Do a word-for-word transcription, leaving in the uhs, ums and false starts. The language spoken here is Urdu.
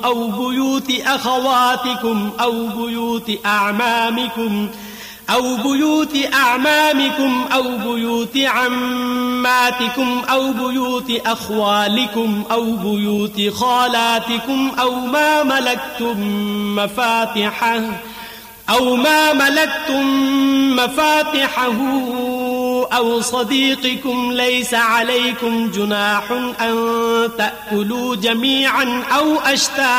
أو بيوت أخواتكم أو بيوت أعمامكم أو بيوت أعمامكم أو بيوت عماتكم أو بيوت أخوالكم أو بيوت خالاتكم أو ما ملكتم مفاتحه أو ما ملكتم مفاتحه أو صديقكم ليس عليكم جناح أن تأكلوا جميعا أو أشتاتا